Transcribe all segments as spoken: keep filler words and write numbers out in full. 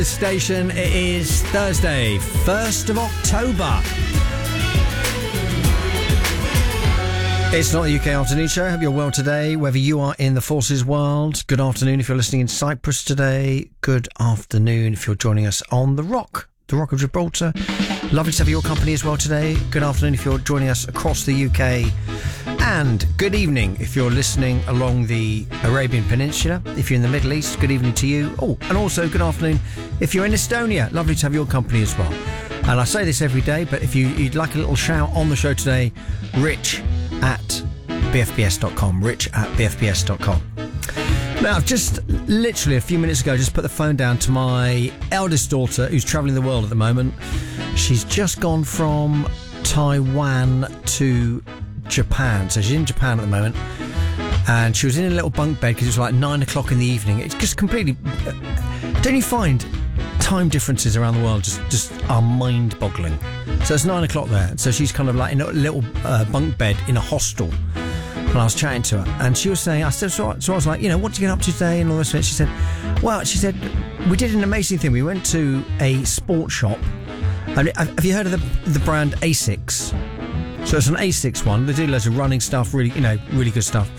Station. It is Thursday, first of October. It's not the U K Afternoon Show. Hope you're well today, whether you are in the forces world. Good afternoon if you're listening in Cyprus today. Good afternoon if you're joining us on the Rock, the Rock of Gibraltar. Lovely to have your company as well today. Good afternoon if you're joining us across the U K. And good evening if you're listening along the Arabian Peninsula. If you're in the Middle East, good evening to you. Oh, and also good afternoon if you're in Estonia. Lovely to have your company as well. And I say this every day, but if you, you'd like a little shout on the show today, rich at b f p s dot com. Rich at b f p s dot com. Now, I've just literally a few minutes ago just put the phone down to my eldest daughter who's travelling the world at the moment. She's just gone from Taiwan to Japan. So she's in Japan at the moment. And she was in a little bunk bed because it was like nine o'clock in the evening. It's just completely... Don't you find time differences around the world just, just are mind-boggling? So it's nine o'clock there. So she's kind of like in a little uh, bunk bed in a hostel. And I was chatting to her, and she was saying, I said, so, so I was like, you know, what did you get up to today? And all this. She said, well, she said, we did an amazing thing. We went to a sports shop. And have you heard of the the brand Asics? So it's an Asics one. They do loads of running stuff, really, you know, really good stuff.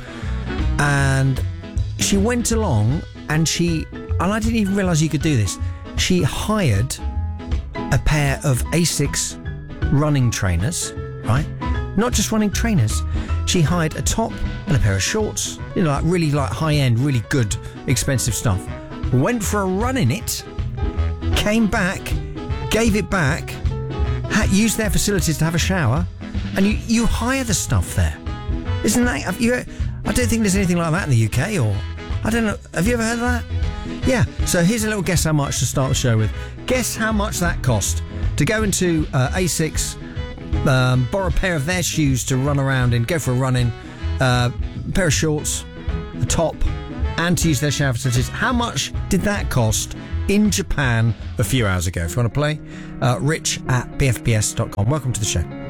And she went along, and she, and I didn't even realise you could do this. She hired a pair of Asics running trainers, right? Not just running trainers. She hired a top and a pair of shorts, you know, like really like high-end, really good, expensive stuff. Went for a run in it, came back, gave it back, had, used their facilities to have a shower, and you, you hire the stuff there. Isn't that... Have you, I don't think there's anything like that in the U K, or... I don't know. Have you ever heard of that? Yeah. So here's a little guess how much to start the show with. Guess how much that cost to go into uh, Asics... Um, borrow a pair of their shoes to run around in, go for a run in, uh, a pair of shorts, a top, and to use their shower facilities. How much did that cost in Japan a few hours ago? If you want to play, uh, rich at b f p s dot com. Welcome to the show.